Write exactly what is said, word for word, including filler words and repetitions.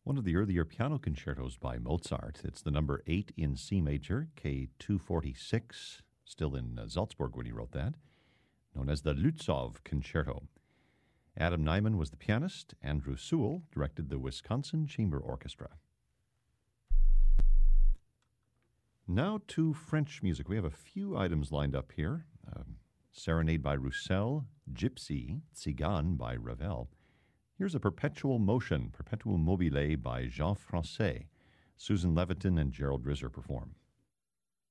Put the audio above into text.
one of the earlier piano concertos by Mozart. It's the number eight in C major, K two forty-six, still in uh, Salzburg when he wrote that, known as the Lützow Concerto. Adam Nyman was the pianist. Andrew Sewell directed the Wisconsin Chamber Orchestra. Now to French music. We have a few items lined up here. Um, Serenade by Roussel, Gypsy, Tzigane by Ravel. Here's a Perpetual Motion, Perpetuum Mobile by Jean Francais. Susan Leviton and Gerald Risser perform.